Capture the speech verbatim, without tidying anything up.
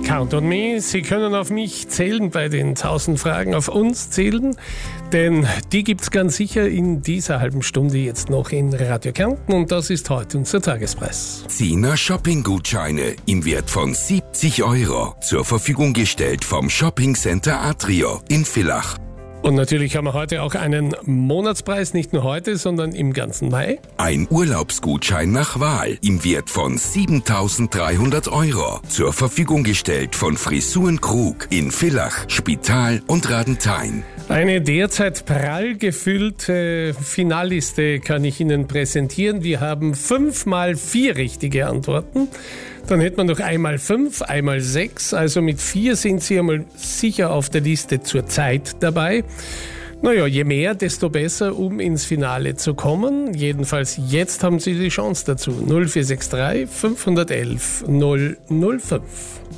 Count on me. Sie können auf mich zählen bei den tausend Fragen, auf uns zählen, denn die gibt's ganz sicher in dieser halben Stunde jetzt noch in Radio Kärnten und das ist heute unser Tagespreis. Zehner Shopping-Gutscheine im Wert von siebzig Euro zur Verfügung gestellt vom Shopping Center Atrio in Villach. Und natürlich haben wir heute auch einen Monatspreis, nicht nur heute, sondern im ganzen Mai. Ein Urlaubsgutschein nach Wahl im Wert von siebentausenddreihundert Euro zur Verfügung gestellt von Frisuren Krug in Villach, Spital und Radenthein. Eine derzeit prall gefüllte Finalliste kann ich Ihnen präsentieren. Wir haben fünfmal vier richtige Antworten. Dann hätte man noch einmal fünf, einmal sechs. Also mit vier sind Sie einmal sicher auf der Liste zur Zeit dabei. Naja, je mehr, desto besser, um ins Finale zu kommen. Jedenfalls jetzt haben Sie die Chance dazu. null vier sechs drei fünf eins eins null null fünf.